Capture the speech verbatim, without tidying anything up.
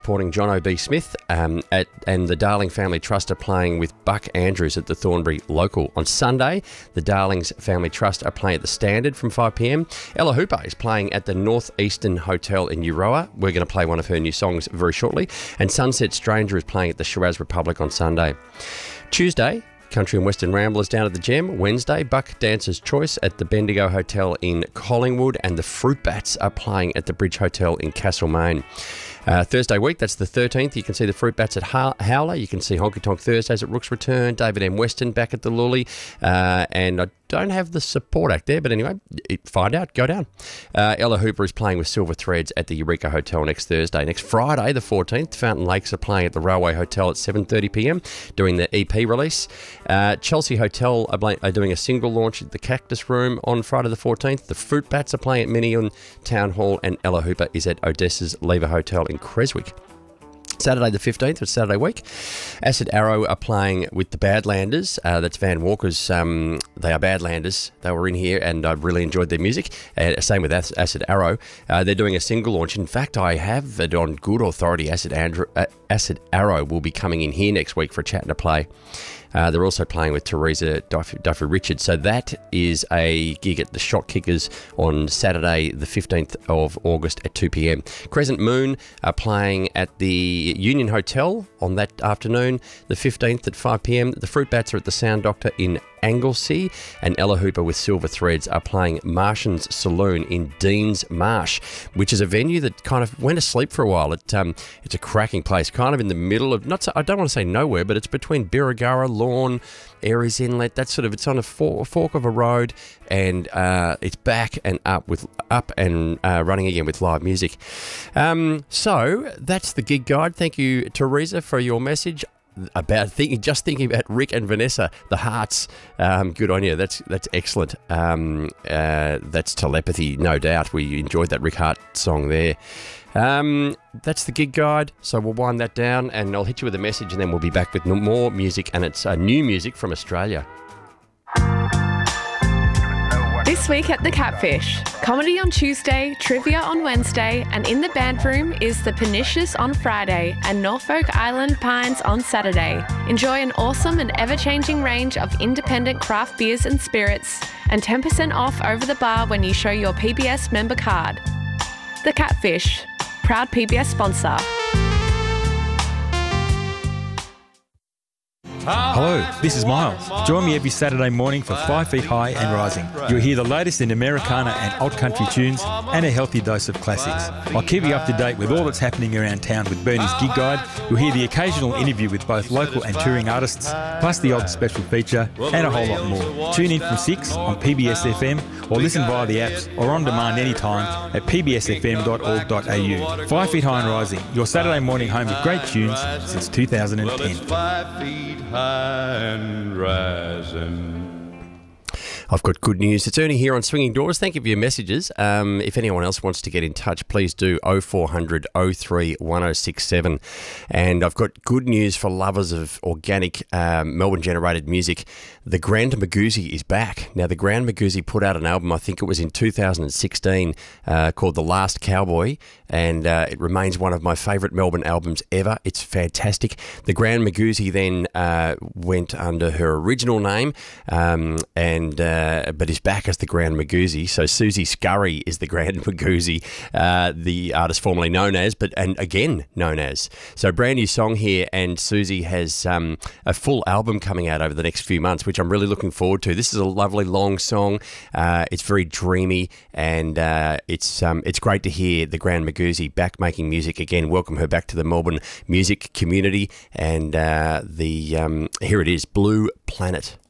Supporting John O B Smith um, at, and the Darling Family Trust are playing with Buck Andrews at the Thornbury Local. On Sunday, the Darlings Family Trust are playing at the Standard from five p m. Ella Hooper is playing at the North Eastern Hotel in Euroa. We're going to play one of her new songs very shortly. And Sunset Stranger is playing at the Shiraz Republic on Sunday. Tuesday, Country and Western Ramblers down at the Gem. Wednesday, Buck Dancer's Choice at the Bendigo Hotel in Collingwood, and the Fruit Bats are playing at the Bridge Hotel in Castlemaine. Uh, Thursday week, that's the thirteenth, you can see the Fruit Bats at Howler. You can see Honky Tonk Thursdays at Rook's Return, David M. Weston back at the Lully, uh, and I don't have the support act there, but anyway, find out, go down. Uh, Ella Hooper is playing with Silver Threads at the Eureka Hotel next Thursday. Next Friday, the fourteenth, Fountain Lakes are playing at the Railway Hotel at seven thirty p m doing the E P release. Uh, Chelsea Hotel are, are doing a single launch at the Cactus Room on Friday the fourteenth. The Fruit Bats are playing at Minion Town Hall, and Ella Hooper is at Odessa's Lever Hotel in Creswick. Saturday the fifteenth, it's Saturday week. Acid Arrow are playing with the Badlanders. Uh, that's Van Walker's. Um, they are Badlanders. They were in here and I really enjoyed their music. Uh, same with Acid Arrow. Uh, they're doing a single launch. In fact, I have it on good authority. Acid, Andrew, uh, Acid Arrow will be coming in here next week for a chat and a play. Uh, they're also playing with Teresa Duffy, Duffy Richards. So that is a gig at the Shot Kickers on Saturday, the fifteenth of August at two p m. Crescent Moon are playing at the Union Hotel on that afternoon, the fifteenth at five p m. The Fruit Bats are at the Sound Doctor in Anglesea, and Ella Hooper with Silver Threads are playing Martian's Saloon in Deans Marsh, which is a venue that kind of went asleep for a while. It, um, it's a cracking place, kind of in the middle of, not so, I don't want to say nowhere, but it's between Birregurra, Lawn, Aries Inlet, that sort of, it's on a fork, fork of a road, and uh, it's back and up with up and uh, running again with live music. Um, so that's the gig guide. Thank you, Teresa, for your message. About thinking, just thinking about Rick and Vanessa, the Hearts. Um, good on you. That's that's excellent. Um, uh, that's telepathy, no doubt. We enjoyed that Rick Hart song there. Um, that's the gig guide. So we'll wind that down, and I'll hit you with a message, and then we'll be back with more music, and it's uh, new music from Australia. This week at The Catfish, comedy on Tuesday, trivia on Wednesday, and in the band room is The Pernicious on Friday and Norfolk Island Pines on Saturday. Enjoy an awesome and ever-changing range of independent craft beers and spirits, and ten percent off over the bar when you show your P B S member card. The Catfish, proud P B S sponsor. Hello, this is Miles. Join me every Saturday morning for Five Feet High and Rising. You'll hear the latest in Americana and alt country tunes and a healthy dose of classics. I'll keep you up to date with all that's happening around town with Bernie's Gig Guide. You'll hear the occasional interview with both local and touring artists, plus the odd special feature, and a whole lot more. Tune in from six on P B S F M, or listen via the apps or on demand anytime at p b s f m dot org dot a u. Five Feet High and Rising, your Saturday morning home with great tunes since two thousand ten. And rising. I've got good news. It's Ernie here on Swinging Doors. Thank you for your messages. Um, if anyone else wants to get in touch, please do oh four hundred oh three ten sixty-seven. And I've got good news for lovers of organic um, Melbourne-generated music. The Grand Magoozy is back. Now, the Grand Magoozy put out an album, I think it was in two thousand sixteen, uh, called The Last Cowboy, and uh, it remains one of my favourite Melbourne albums ever. It's fantastic. The Grand Magoozy then uh, went under her original name, um, and uh, but is back as the Grand Magoozy. So Susie Scurry is the Grand Magoozy, uh, the artist formerly known as, but and again known as. So brand new song here, and Susie has um, a full album coming out over the next few months, which I'm really looking forward to. This is a lovely long song. Uh, it's very dreamy, and uh, it's um, it's great to hear the Grand Magoozy back making music again. Welcome her back to the Melbourne music community, and uh, the um, here it is, Blue Planet.